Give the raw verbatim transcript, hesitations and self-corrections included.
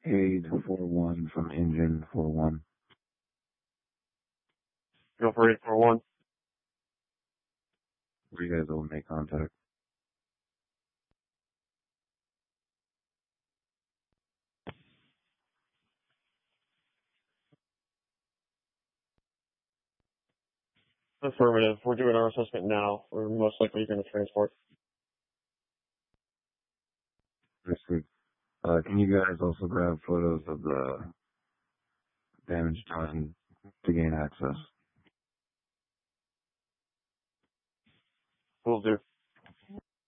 Cade four one from engine four one. Go for eight four one. Where you guys will make contact. Affirmative. We're doing our assessment now. We're most likely going to transport. Basically. Uh, can you guys also grab photos of the damage done to gain access? Will do.